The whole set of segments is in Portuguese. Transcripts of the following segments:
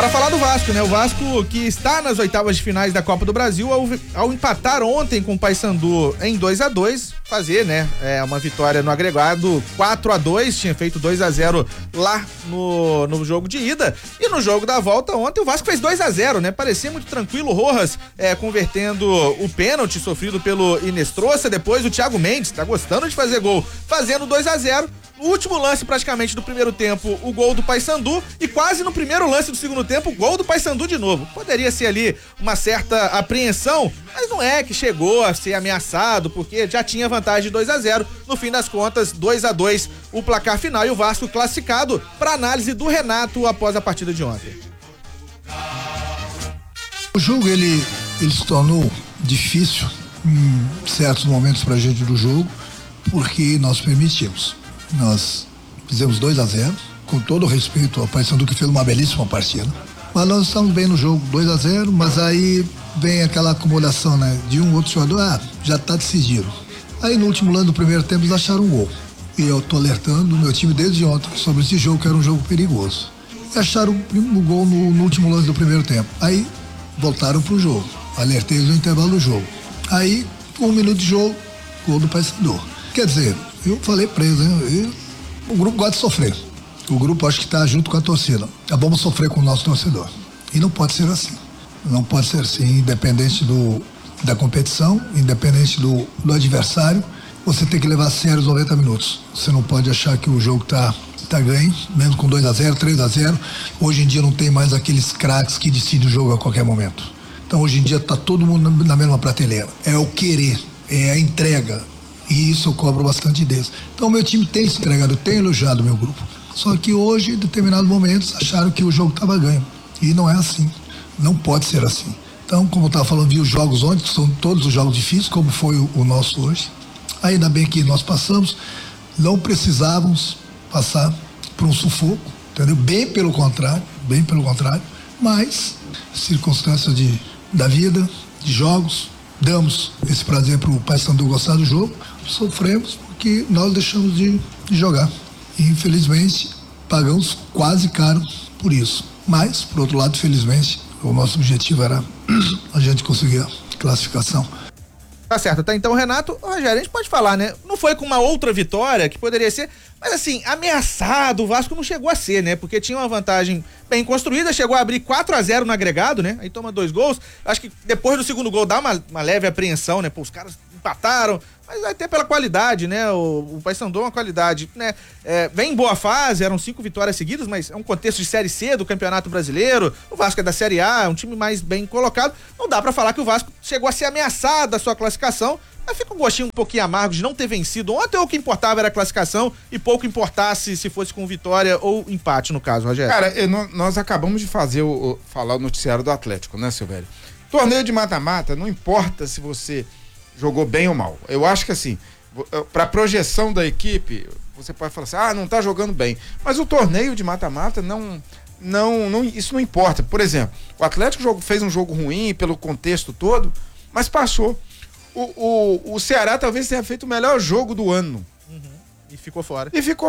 Para falar do Vasco, né? O Vasco que está nas oitavas de finais da Copa do Brasil ao empatar ontem com o Paysandu em 2-2, fazer, né? Uma vitória no agregado 4-2, tinha feito 2-0 lá no jogo de ida, e no jogo da volta ontem o Vasco fez 2-0, né? Parecia muito tranquilo, o Rojas convertendo o pênalti sofrido pelo Inestrosa, depois o Thiago Mendes, tá gostando de fazer gol, fazendo 2-0. No último lance praticamente do primeiro tempo, o gol do Paysandu, e quase no primeiro lance do segundo tempo, o gol do Paysandu de novo. Poderia ser ali uma certa apreensão, mas não é que chegou a ser ameaçado, porque já tinha vantagem de 2-0. No fim das contas, 2-2 o placar final, e o Vasco classificado para análise do Renato após a partida de ontem. O jogo ele se tornou difícil em certos momentos pra gente do jogo, porque nós permitimos. Nós fizemos 2-0, com todo o respeito ao Paysandu, que fez uma belíssima partida. Mas nós estamos bem no jogo, 2-0, mas aí vem aquela acomodação, né? De um outro jogador, já tá decidido. Aí no último lance do primeiro tempo eles acharam um gol. E eu tô alertando o meu time desde ontem sobre esse jogo, que era um jogo perigoso. E acharam o gol no último lance do primeiro tempo. Aí voltaram pro jogo. Alertei no intervalo do jogo. Aí, 1 minuto de jogo, gol do Paysandu. Quer dizer, eu falei pra eles, né? O grupo gosta de sofrer. O grupo acho que tá junto com a torcida. Vamos sofrer com o nosso torcedor. E não pode ser assim. Não pode ser assim, independente da competição, independente do adversário, você tem que levar a sério os 90 minutos. Você não pode achar que o jogo tá ganho, mesmo com 2-0, 3-0. Hoje em dia não tem mais aqueles craques que decidem o jogo a qualquer momento. Então hoje em dia tá todo mundo na mesma prateleira. É o querer, é a entrega. E isso eu cobro bastante deles. Então meu time tem se entregado, tem elogiado o meu grupo. Só que hoje, em determinados momentos, acharam que o jogo estava ganho. E não é assim. Não pode ser assim. Então, como eu estava falando, vi os jogos ontem, são todos os jogos difíceis, como foi o nosso hoje. Ainda bem que nós passamos, não precisávamos passar por um sufoco, entendeu? Bem pelo contrário, mas circunstâncias da vida, de jogos, damos esse prazer para o Paysandu gostar do jogo, sofremos porque nós deixamos de jogar. E, infelizmente, pagamos quase caro por isso. Mas, por outro lado, felizmente, o nosso objetivo era a gente conseguir a classificação. Tá certo, tá? Então, Renato, Rogério, a gente pode falar, né? Não foi com uma outra vitória que poderia ser, mas assim, ameaçado o Vasco não chegou a ser, né? Porque tinha uma vantagem bem construída, chegou a abrir 4-0 no agregado, né? Aí toma 2 gols. Acho que depois do segundo gol dá uma leve apreensão, né? Pô, os caras empataram, mas até pela qualidade, né? O Paysandu é uma qualidade, né? Vem em boa fase, eram 5 vitórias seguidas, mas é um contexto de Série C do Campeonato Brasileiro. O Vasco é da Série A, é um time mais bem colocado. Não dá pra falar que o Vasco chegou a ser ameaçado da sua classificação, mas fica um gostinho um pouquinho amargo de não ter vencido ontem, ou o que importava era a classificação e pouco importasse se fosse com vitória ou empate, no caso, Rogério. Cara, nós acabamos de falar o noticiário do Atlético, né, Silvério? Torneio de mata-mata, não importa se você jogou bem ou mal. Eu acho que assim, pra projeção da equipe, você pode falar assim, não tá jogando bem. Mas o torneio de mata-mata isso não importa. Por exemplo, o Atlético fez um jogo ruim pelo contexto todo, mas passou. O Ceará talvez tenha feito o melhor jogo do ano. E ficou fora.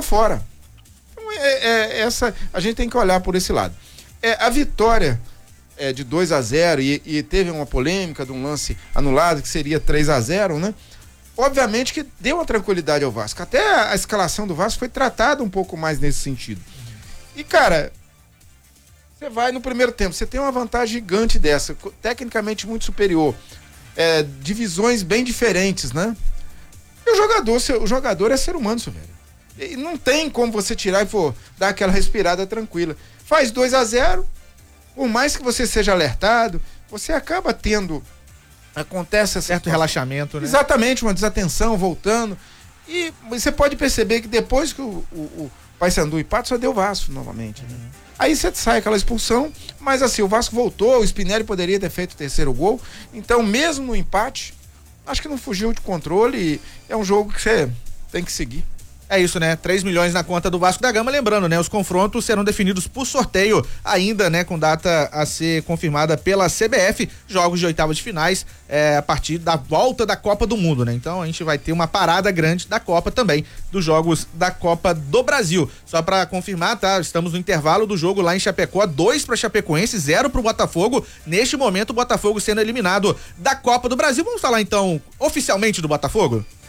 Então, a gente tem que olhar por esse lado. A vitória de 2-0 e teve uma polêmica de um lance anulado que seria 3-0, né? Obviamente que deu uma tranquilidade ao Vasco. Até a escalação do Vasco foi tratada um pouco mais nesse sentido. E, cara, você vai no primeiro tempo, você tem uma vantagem gigante dessa, tecnicamente muito superior. Divisões bem diferentes, né? E o jogador é ser humano, velho. E não tem como você tirar e dar aquela respirada tranquila. Faz 2-0, por mais que você seja alertado, você acaba acontece certo relaxamento, né? Exatamente, uma desatenção voltando. E você pode perceber que depois que o Paysandu empata, só deu o Vasco novamente, né? Aí você sai aquela expulsão, mas assim, o Vasco voltou, o Spinelli poderia ter feito o terceiro gol, então mesmo no empate, acho que não fugiu de controle, e é um jogo que você tem que seguir. É isso, né? 3 milhões na conta do Vasco da Gama. Lembrando, né? Os confrontos serão definidos por sorteio, ainda, né? Com data a ser confirmada pela CBF. Jogos de oitavas de finais a partir da volta da Copa do Mundo, né? Então a gente vai ter uma parada grande da Copa também, dos jogos da Copa do Brasil. Só pra confirmar, tá? Estamos no intervalo do jogo lá em Chapecó, 2 pra Chapecoense, 0 pro Botafogo. Neste momento, o Botafogo sendo eliminado da Copa do Brasil. Vamos falar então oficialmente do Botafogo?